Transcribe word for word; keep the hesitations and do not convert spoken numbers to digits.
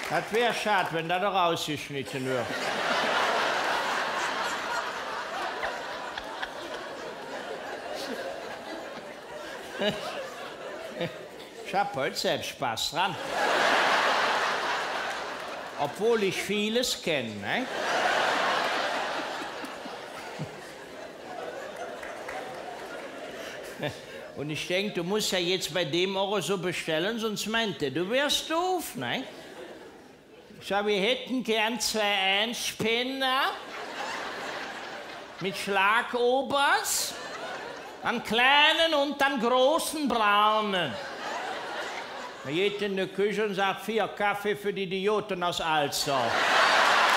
Das wäre schade, wenn das doch rausgeschnitten wird. Ich hab heute selbst Spaß dran. Obwohl ich vieles kenne, ne? Und ich denke, du musst ja jetzt bei dem auch so bestellen, sonst meint er, du wärst doof, ne? Ich sag, wir hätten gern zwei Einspänner mit Schlagobers, einen kleinen und einen großen braunen. Man geht in die Küche und sagt, vier Kaffee für die Idioten aus Alsdorf.